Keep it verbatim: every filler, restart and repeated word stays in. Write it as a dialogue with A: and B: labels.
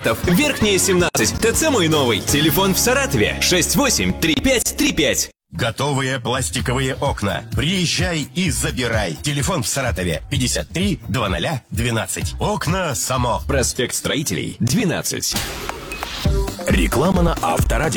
A: квадратов. Верхняя семнадцать. ТЦ мой новый. Телефон в Саратове шесть восемь три пять три пять.
B: Готовые пластиковые окна. Приезжай и забирай. Телефон в Саратове пятьдесят три двадцать двенадцать. Окна Само.
A: Проспект Строителей, двенадцать.
C: Реклама на Авторадио.